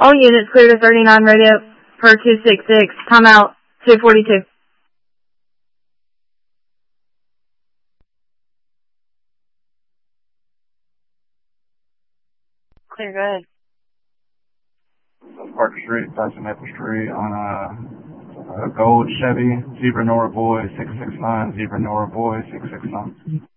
All units clear to 39 radio for 266. Timeout 242. Clear, go ahead. Parker Street, past Maple Street on a gold Chevy, Zebra Nora Boy 669, Zebra Nora Boy 669.